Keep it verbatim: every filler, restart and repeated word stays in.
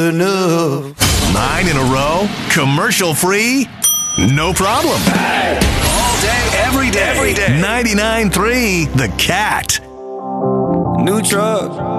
enough. Nine in a row, commercial free, no problem. All day, every day. Every day. ninety-nine point three The Cat. New truck.